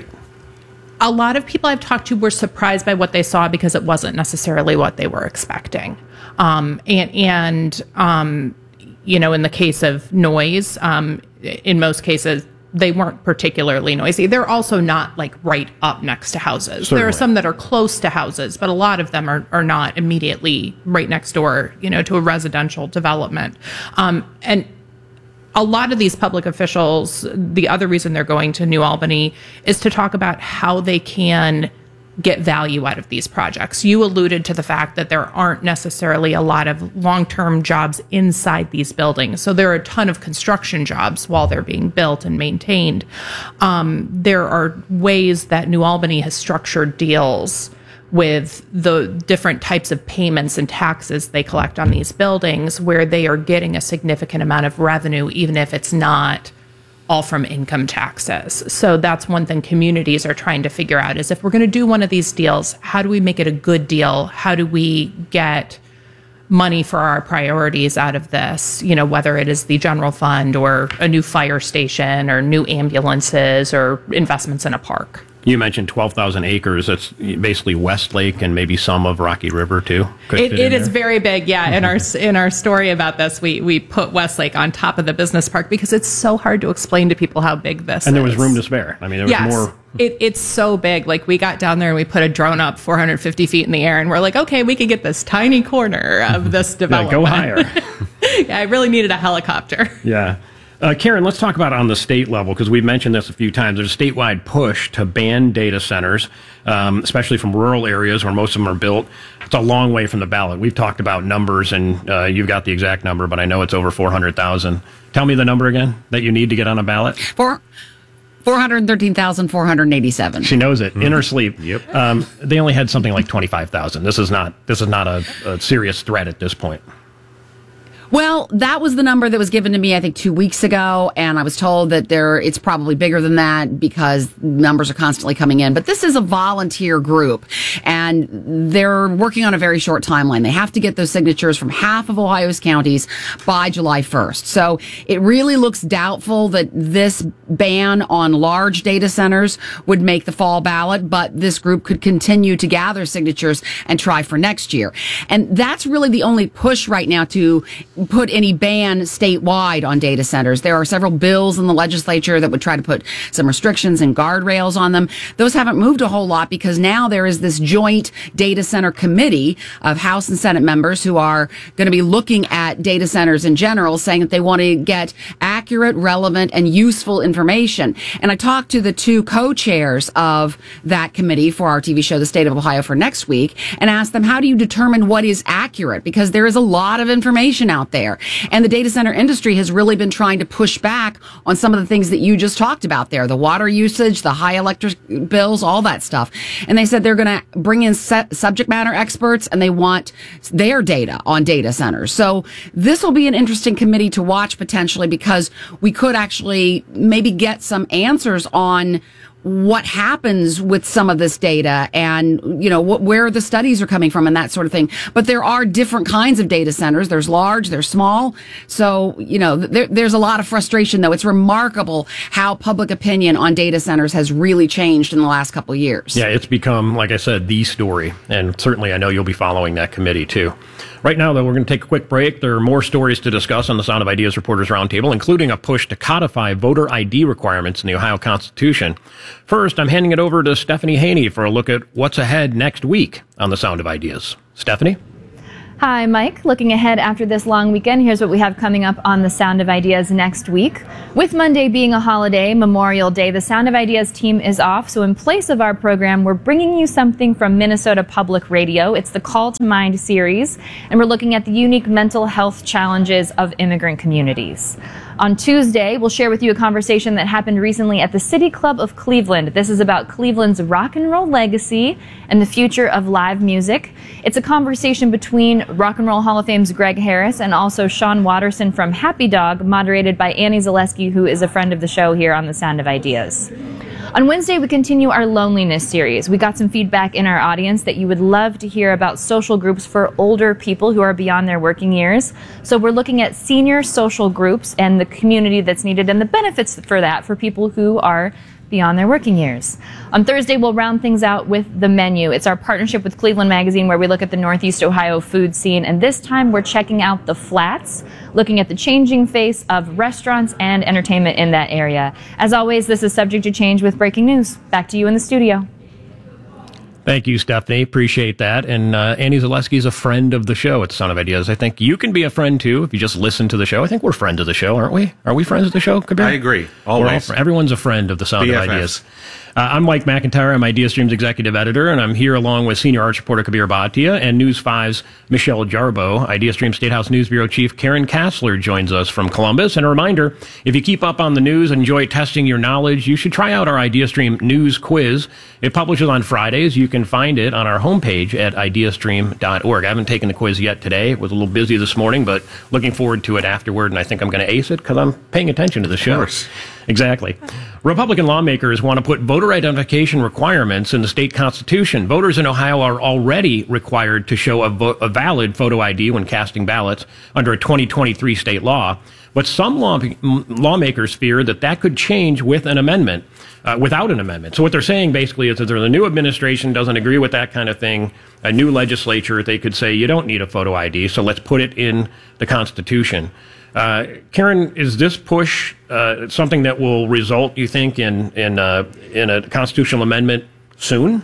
A lot of people I've talked to were surprised by what they saw, because it wasn't necessarily what they were expecting. Um, and, and um, you know, in the case of noise, um, in most cases, they weren't particularly noisy. They're also not like right up next to houses. Certainly. There are some that are close to houses, but a lot of them are, are not immediately right next door, you know, to a residential development. Um, and a lot of these public officials, the other reason they're going to New Albany is to talk about how they can get value out of these projects. You alluded to the fact that there aren't necessarily a lot of long-term jobs inside these buildings. So there are a ton of construction jobs while they're being built and maintained. Um, there are ways that New Albany has structured deals with the different types of payments and taxes they collect on these buildings, where they are getting a significant amount of revenue, even if it's not all from income taxes. So that's one thing communities are trying to figure out, is if we're going to do one of these deals, how do we make it a good deal? How do we get money for our priorities out of this? You know, whether it is the general fund or a new fire station or new ambulances or investments in a park. You mentioned twelve thousand acres. That's basically Westlake and maybe some of Rocky River, too. It, it is very big, yeah. In our in our story about this, we, we put Westlake on top of the business park because it's so hard to explain to people how big this is. And there was room to spare. I mean, there was yes. more... It, it's so big. Like, we got down there and we put a drone up four hundred fifty feet in the air, and we're like, okay, we could get this tiny corner of this development. Yeah, go higher. Yeah, I really needed a helicopter. Yeah. Uh, Karen, let's talk about it on the state level, because we've mentioned this a few times. There's a statewide push to ban data centers, um, especially from rural areas where most of them are built. It's a long way from the ballot. We've talked about numbers, and uh, you've got the exact number, but I know it's over four hundred thousand. Tell me the number again that you need to get on a ballot. Four. four hundred thirteen thousand four hundred eighty-seven. She knows it, mm-hmm. in her sleep. Yep. Um, they only had something like twenty-five thousand. This is not, this is not a, a serious threat at this point. Well, that was the number that was given to me, I think, two weeks ago, and I was told that there it's probably bigger than that because numbers are constantly coming in. But this is a volunteer group, and they're working on a very short timeline. They have to get those signatures from half of Ohio's counties by July first. So it really looks doubtful that this ban on large data centers would make the fall ballot, but this group could continue to gather signatures and try for next year. And that's really the only push right now to put any ban statewide on data centers. There are several bills in the legislature that would try to put some restrictions and guardrails on them. Those haven't moved a whole lot because now there is this joint data center committee of House and Senate members who are going to be looking at data centers in general, saying that they want to get accurate, relevant, and useful information. And I talked to the two co-chairs of that committee for our T V show, The State of Ohio, for next week, and asked them, how do you determine what is accurate? Because there is a lot of information out there. And the data center industry has really been trying to push back on some of the things that you just talked about there, the water usage, the high electric bills, all that stuff. And they said they're going to bring in set subject matter experts, and they want their data on data centers. So this will be an interesting committee to watch potentially, because we could actually maybe get some answers on what happens with some of this data and, you know, what, where the studies are coming from and that sort of thing. But there are different kinds of data centers. There's large, there's small. So, you know, there, there's a lot of frustration, though. It's remarkable how public opinion on data centers has really changed in the last couple of years. Yeah, it's become, like I said, the story. And certainly I know you'll be following that committee, too. Right now, though, we're going to take a quick break. There are more stories to discuss on the Sound of Ideas Reporters Roundtable, including a push to codify voter I D requirements in the Ohio Constitution. First, I'm handing it over to Stephanie Haney for a look at what's ahead next week on the Sound of Ideas. Stephanie? Hi, Mike. Looking ahead after this long weekend, here's what we have coming up on the Sound of Ideas next week. With Monday being a holiday, Memorial Day, the Sound of Ideas team is off. So in place of our program, we're bringing you something from Minnesota Public Radio. It's the Call to Mind series, and we're looking at the unique mental health challenges of immigrant communities. On Tuesday, we'll share with you a conversation that happened recently at the City Club of Cleveland. This is about Cleveland's rock and roll legacy and the future of live music. It's a conversation between Rock and Roll Hall of Fame's Greg Harris and also Sean Watterson from Happy Dog, moderated by Annie Zaleski, who is a friend of the show here on the Sound of Ideas. On Wednesday, we continue our loneliness series. We got some feedback in our audience that you would love to hear about social groups for older people who are beyond their working years. So we're looking at senior social groups and the community that's needed and the benefits for that for people who are beyond their working years. On Thursday, we'll round things out with The Menu. It's our partnership with Cleveland Magazine where we look at the Northeast Ohio food scene. And this time we're checking out the Flats, looking at the changing face of restaurants and entertainment in that area. As always, this is subject to change with breaking news. Back to you in the studio. Thank you, Stephanie. Appreciate that. And uh, Annie Zaleski is a friend of the show at Sound of Ideas. I think you can be a friend, too, if you just listen to the show. I think we're friends of the show, aren't we? Are we friends of the show, Kabir? I agree. Always. All, everyone's a friend of the Sound B F F. of Ideas. Uh, I'm Mike McIntyre. I'm IdeaStream's executive editor, and I'm here along with senior arts reporter Kabir Bhatia and News five's Michelle Jarbo. IdeaStream State House News Bureau Chief Karen Kassler joins us from Columbus. And a reminder, if you keep up on the news and enjoy testing your knowledge, you should try out our IdeaStream News Quiz. It publishes on Fridays. You can find it on our homepage at ideastream dot org. I haven't taken the quiz yet today. It was a little busy this morning, but looking forward to it afterward, and I think I'm going to ace it because I'm paying attention to the show. Of course. Exactly. Republican lawmakers want to put voter identification requirements in the state constitution. Voters in Ohio are already required to show a, vo- a valid photo I D when casting ballots under a twenty twenty-three state law. But some law- lawmakers fear that that could change with an amendment, uh, without an amendment. So what they're saying basically is that the new administration doesn't agree with that kind of thing. A new legislature, they could say, you don't need a photo I D, so let's put it in the Constitution. Uh, Karen, is this push uh, something that will result, you think, in in, uh, in a constitutional amendment soon?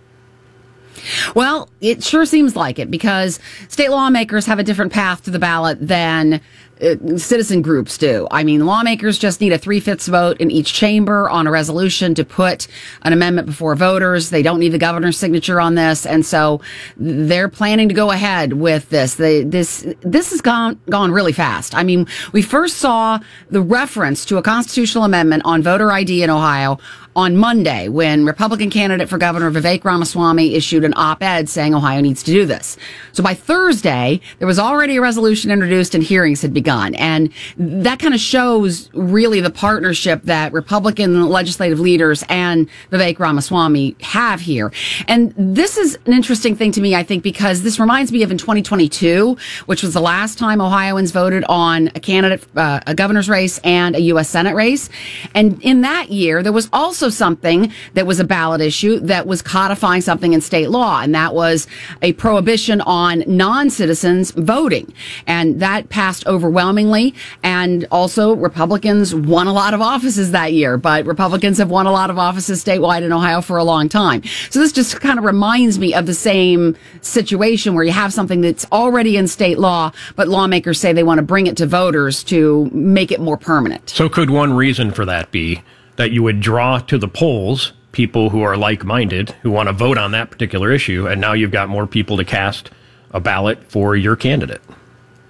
Well, it sure seems like it because state lawmakers have a different path to the ballot than uh, citizen groups do. I mean, lawmakers just need a three-fifths vote in each chamber on a resolution to put an amendment before voters. They don't need the governor's signature on this, and so they're planning to go ahead with this. They, this this has gone gone really fast. I mean, we first saw the reference to a constitutional amendment on voter I D in Ohio on Monday when Republican candidate for governor Vivek Ramaswamy issued an op-ed saying Ohio needs to do this. So by Thursday, there was already a resolution introduced and hearings had begun. And that kind of shows really the partnership that Republican legislative leaders and Vivek Ramaswamy have here. And this is an interesting thing to me, I think, because this reminds me of in twenty twenty-two, which was the last time Ohioans voted on a candidate, uh, a governor's race and a U S Senate race. And in that year, there was also something that was a ballot issue that was codifying something in state law, and that was a prohibition on non-citizens voting. And that passed overwhelmingly, and also Republicans won a lot of offices that year, but Republicans have won a lot of offices statewide in Ohio for a long time. So this just kind of reminds me of the same situation where you have something that's already in state law, but lawmakers say they want to bring it to voters to make it more permanent. So could one reason for that be that you would draw to the polls people who are like-minded, who want to vote on that particular issue, and now you've got more people to cast a ballot for your candidate?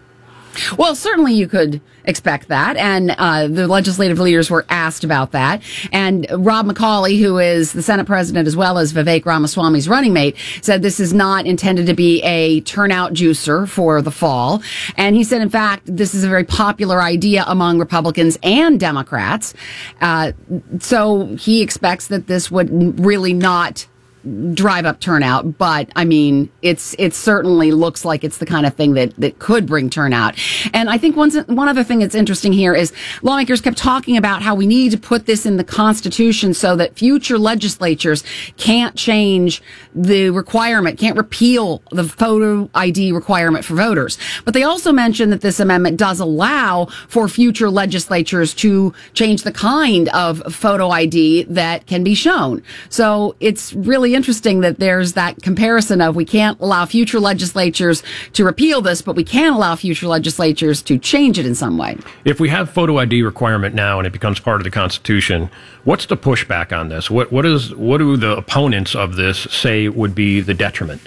Well, certainly you could expect that. And uh, the legislative leaders were asked about that. And Rob McCauley, who is the Senate president as well as Vivek Ramaswamy's running mate, said this is not intended to be a turnout juicer for the fall. And he said, in fact, this is a very popular idea among Republicans and Democrats. Uh, so he expects that this would really not drive up turnout, but I mean, it's it certainly looks like it's the kind of thing that that could bring turnout. And I think one one other thing that's interesting here is lawmakers kept talking about how we need to put this in the Constitution so that future legislatures can't change the requirement, can't repeal the photo I D requirement for voters. But they also mentioned that this amendment does allow for future legislatures to change the kind of photo I D that can be shown. So it's really interesting that there's that comparison of we can't allow future legislatures to repeal this, but we can allow future legislatures to change it in some way. If we have photo I D requirement now and it becomes part of the Constitution, what's the pushback on this? What what is what do the opponents of this say would be the detriment?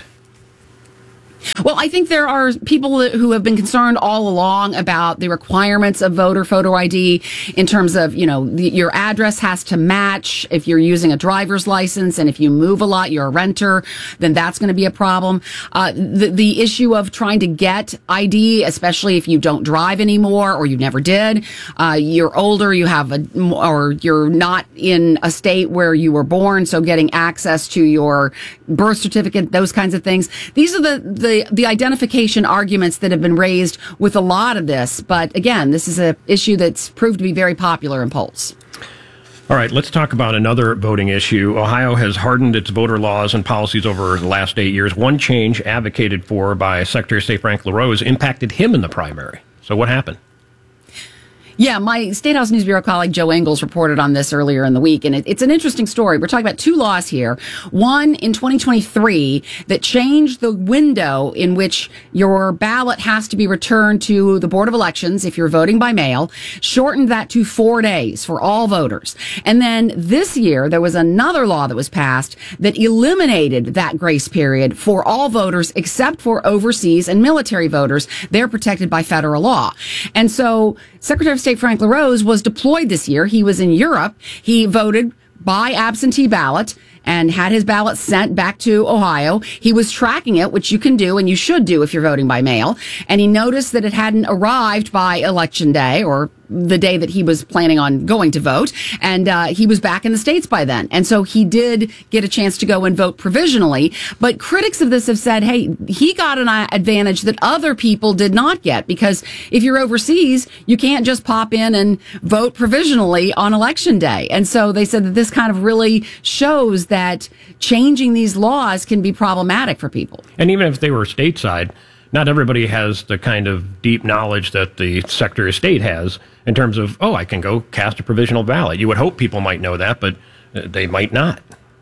Well, I think there are people who have been concerned all along about the requirements of voter photo I D in terms of, you know, the, your address has to match if you're using a driver's license, and if you move a lot, you're a renter, then that's going to be a problem. Uh, the, the issue of trying to get I D, especially if you don't drive anymore or you never did, uh, you're older, you have a, or you're not in a state where you were born, so getting access to your birth certificate, those kinds of things. These are the, the The, the identification arguments that have been raised with a lot of this. But again, this is an issue that's proved to be very popular in polls. All right, let's talk about another voting issue. Ohio has hardened its voter laws and policies over the last eight years. One change advocated for by Secretary of State Frank LaRose impacted him in the primary. So what happened? Yeah, my State House News Bureau colleague Joe Engels reported on this earlier in the week, and it, it's an interesting story. We're talking about two laws here. One in twenty twenty-three that changed the window in which your ballot has to be returned to the Board of Elections if you're voting by mail, shortened that to four days for all voters. And then this year, there was another law that was passed that eliminated that grace period for all voters except for overseas and military voters. They're protected by federal law. And so Secretary of State Frank LaRose was deployed this year. He was in Europe. He voted by absentee ballot and had his ballot sent back to Ohio. He was tracking it, which you can do and you should do if you're voting by mail. And he noticed that it hadn't arrived by Election Day, or the day that he was planning on going to vote. And uh, he was back in the States by then. And so he did get a chance to go and vote provisionally. But critics of this have said, hey, he got an advantage that other people did not get, because if you're overseas, you can't just pop in and vote provisionally on Election Day. And so they said that this kind of really shows that changing these laws can be problematic for people. And even if they were stateside, not everybody has the kind of deep knowledge that the Secretary of State has in terms of, oh, I can go cast a provisional ballot. You would hope people might know that, but they might not.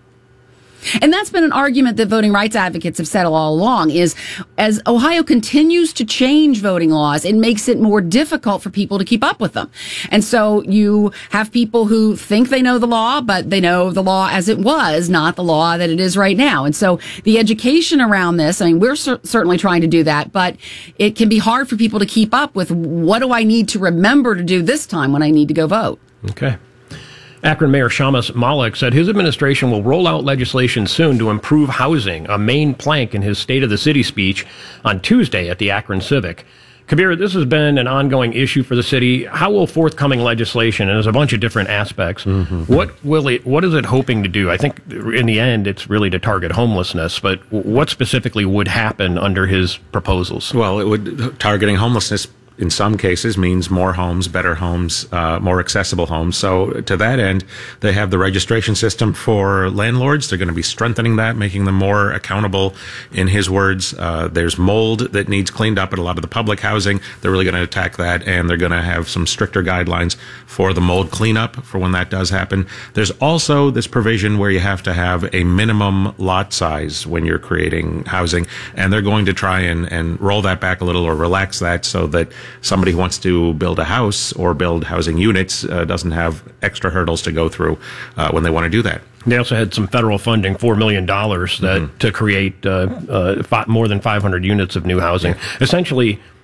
And that's been an argument that voting rights advocates have said all along, is as Ohio continues to change voting laws, it makes it more difficult for people to keep up with them. And so you have people who think they know the law, but they know the law as it was, not the law that it is right now. And so the education around this, I mean, we're cer- certainly trying to do that, but it can be hard for people to keep up with, what do I need to remember to do this time when I need to go vote? Okay. Akron Mayor Shamus Malik said his administration will roll out legislation soon to improve housing, a main plank in his State of the City speech on Tuesday at the Akron Civic. Kabir, this has been an ongoing issue for the city. How will forthcoming legislation, and there's a bunch of different aspects, mm-hmm. what will it, what is it hoping to do? I think in the end it's really to target homelessness, but what specifically would happen under his proposals? Well, it would targeting homelessness in some cases means more homes, better homes, uh, more accessible homes. So to that end, they have the registration system for landlords. They're going to be strengthening that, making them more accountable. In his words, uh, there's mold that needs cleaned up at a lot of the public housing. They're really going to attack that, and they're going to have some stricter guidelines for the mold cleanup for when that does happen. There's also this provision where you have to have a minimum lot size when you're creating housing, and they're going to try and, and roll that back a little or relax that so that somebody who wants to build a house or build housing units uh, doesn't have extra hurdles to go through uh, when they want to do that. They also had some federal funding, four million dollars, that mm-hmm. to create uh, uh, five, more than five hundred units of new housing. Yeah. Essentially,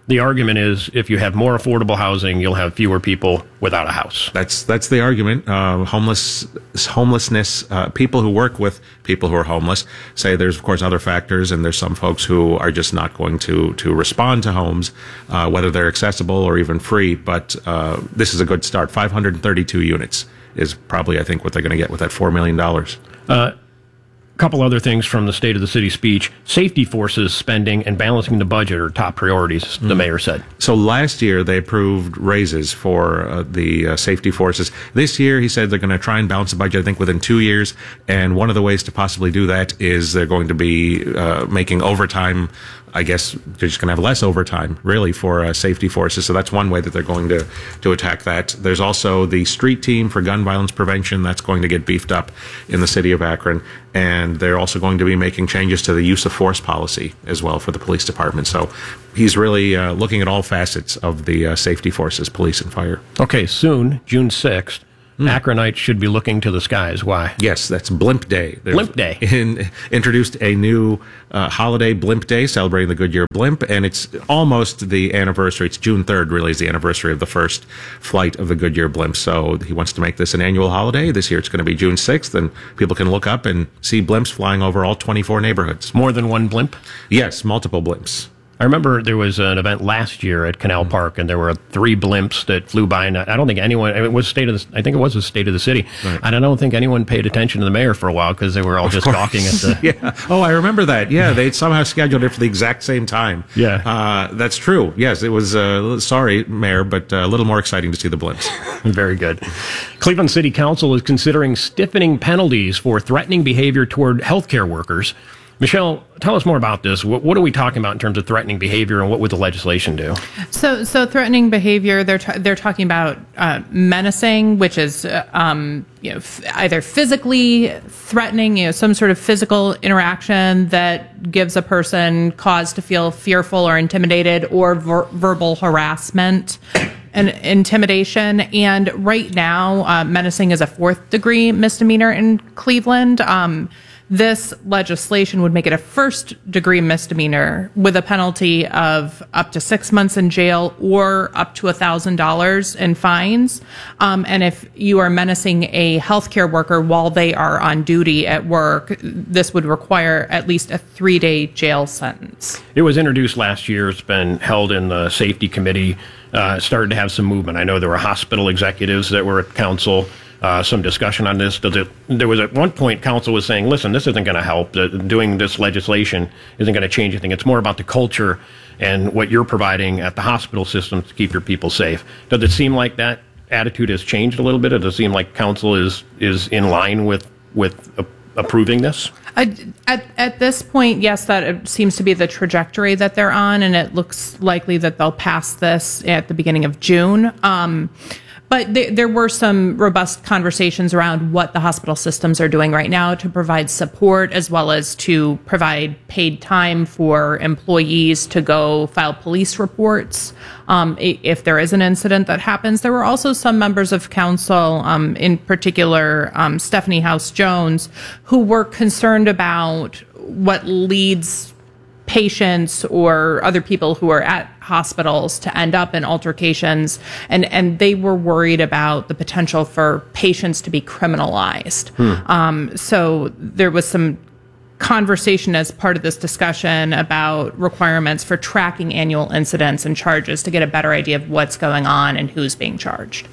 The argument is if you have more affordable housing, you'll have fewer people without a house. That's that's the argument. Uh, homeless, homelessness, uh, people who work with people who are homeless say there's, of course, other factors, and there's some folks who are just not going to, to respond to homes, uh, whether they're accessible or even free. But uh, this is a good start. five hundred thirty-two units is probably, I think, what they're going to get with that four million dollars. Uh, couple other things from the State of the City speech. Safety forces spending and balancing the budget are top priorities, the mayor said. So last year they approved raises for uh, the uh, safety forces. This year he said they're going to try and balance the budget, I think, within two years. And one of the ways to possibly do that is they're going to be uh, making overtime. I guess they're just going to have less overtime, really, for uh, safety forces. So that's one way that they're going to, to attack that. There's also the street team for gun violence prevention. That's going to get beefed up in the city of Akron. And they're also going to be making changes to the use of force policy as well for the police department. So he's really uh, looking at all facets of the uh, safety forces, police and fire. Okay, soon, June sixth. Mm. Akronites should be looking to the skies. Why? Yes, that's Blimp Day. There's Blimp Day. In, introduced a new uh, holiday, Blimp Day, celebrating the Goodyear Blimp, and it's almost the anniversary. It's June third, really, is the anniversary of the first flight of the Goodyear Blimp. So he wants to make this an annual holiday. This year it's going to be June sixth, and people can look up and see blimps flying over all twenty-four neighborhoods. More than one blimp? Yes, multiple blimps. I remember there was an event last year at Canal Park, and there were three blimps that flew by. And I don't think anyone, it was state of the, I think it was the state of the city. Right. And I don't think anyone paid attention to the mayor for a while because they were all of just course. gawking at the. Yeah. Oh, I remember that. Yeah, they somehow scheduled it for the exact same time. Yeah. Uh, that's true. Yes, it was, uh, sorry, Mayor, but uh, a little more exciting to see the blimps. Very good. Cleveland City Council is considering stiffening penalties for threatening behavior toward healthcare workers. Michelle, tell us more about this. What, what are we talking about in terms of threatening behavior, and what would the legislation do? So, so threatening behavior, they're t- they're talking about uh, menacing, which is uh, um, you know f- either physically threatening, you know, some sort of physical interaction that gives a person cause to feel fearful or intimidated, or ver- verbal harassment and intimidation. And right now, uh, menacing is a fourth degree misdemeanor in Cleveland. Um, This legislation would make it a first degree misdemeanor with a penalty of up to six months in jail or up to one thousand dollars in fines. Um, and if you are menacing a healthcare worker while they are on duty at work, this would require at least a three day jail sentence. It was introduced last year. It's been held in the safety committee. Uh, started to have some movement. I know there were hospital executives that were at council. Uh, some discussion on this. Does it, there was at one point council was saying, listen, this isn't going to help. The, doing this legislation isn't going to change anything. It's more about the culture and what you're providing at the hospital system to keep your people safe. Does it seem like that attitude has changed a little bit? Or does it seem like council is is in line with, with uh, approving this? Uh, at, at this point, yes, that seems to be the trajectory that they're on, and it looks likely that they'll pass this at the beginning of June. Um, But th- there were some robust conversations around what the hospital systems are doing right now to provide support, as well as to provide paid time for employees to go file police reports um, if there is an incident that happens. There were also some members of council, um, in particular um, Stephanie House Jones, who were concerned about what leads patients or other people who are at hospitals to end up in altercations, and and they were worried about the potential for patients to be criminalized. Hmm. Um, so there was some conversation as part of this discussion about requirements for tracking annual incidents and charges to get a better idea of what's going on and who's being charged.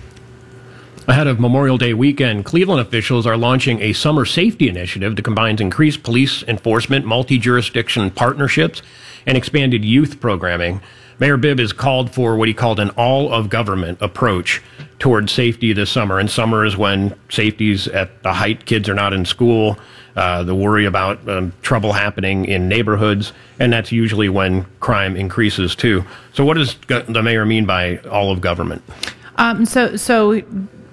Ahead of Memorial Day weekend, Cleveland officials are launching a summer safety initiative that combines increased police enforcement, multi-jurisdiction partnerships, and expanded youth programming. Mayor Bibb has called for what he called an all-of-government approach toward safety this summer. And summer is when safety's at the height. Kids are not in school. Uh, the worry about um, trouble happening in neighborhoods, and that's usually when crime increases, too. So what does the mayor mean by all of government? Um, so, so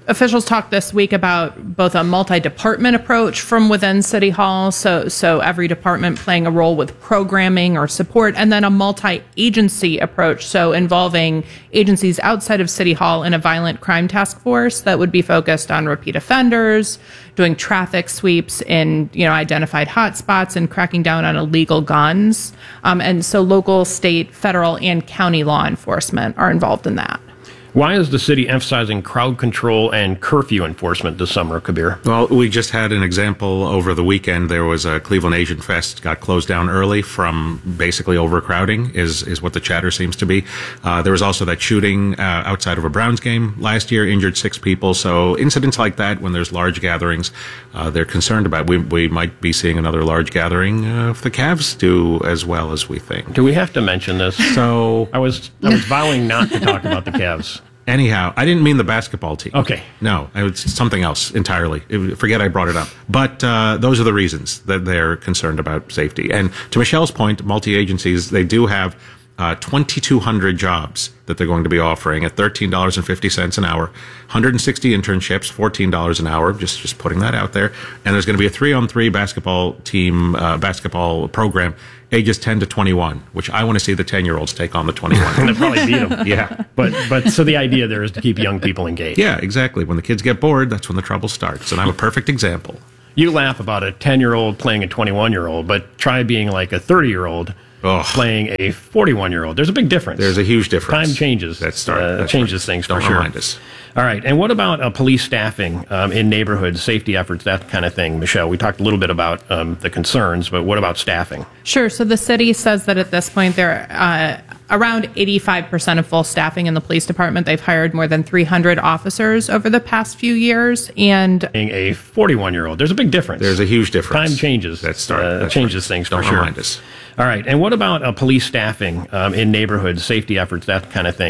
officials talked this week about both a multi-department approach from within City Hall, so so every department playing a role with programming or support, and then a multi-agency approach, so involving agencies outside of City Hall in a violent crime task force that would be focused on repeat offenders, doing traffic sweeps in, you know, identified hotspots, and cracking down on illegal guns. Um, and so local, state, federal, and county law enforcement are involved in that. Why is the city emphasizing crowd control and curfew enforcement this summer, Kabir? Well, we just had an example over the weekend. There was a Cleveland Asian Fest, got closed down early from basically overcrowding, is, is what the chatter seems to be. Uh, there was also that shooting uh, outside of a Browns game last year, injured six people. So incidents like that, when there's large gatherings, uh, they're concerned about. We, we might be seeing another large gathering uh, if the Cavs do as well as we think. Do we have to mention this? So I was I was vowing not to talk about the Cavs. Anyhow, I didn't mean the basketball team. Okay. No, it's something else entirely. It, forget I brought it up. But uh, those are the reasons that they're concerned about safety. And to Michelle's point, multi-agencies, they do have uh, twenty-two hundred jobs that they're going to be offering at thirteen dollars and fifty cents an hour, one hundred sixty internships, fourteen dollars an hour, just just putting that out there. And there's going to be a three-on-three basketball team, uh, basketball program, ages ten to twenty-one, which I want to see the ten-year-olds take on the twenty-one. They'll probably beat them. Yeah. But, but so the idea there is to keep young people engaged. Yeah, exactly. When the kids get bored, that's when the trouble starts. And I'm a perfect example. You laugh about a ten-year-old playing a twenty-one-year-old, but try being like a thirty-year-old oh. playing a forty-one-year-old. There's a big difference. The's a huge difference. Time changes. That start, uh, that's changes right. things Don't for sure. remind us. All right. And what about uh, police staffing um, in neighborhoods, safety efforts, that kind of thing, Michelle? We talked a little bit about um, the concerns, but what about staffing? Sure. So the city says that at this point they're uh, around eighty-five percent of full staffing in the police department. They've hired more than three hundred officers over the past few years. And being a forty-one-year-old, there's a big difference. There's a huge difference. Time changes. That start, uh, that's changes right. things Don't for sure. remind us. All right. And what about uh, police staffing um, in neighborhoods, safety efforts, that kind of thing?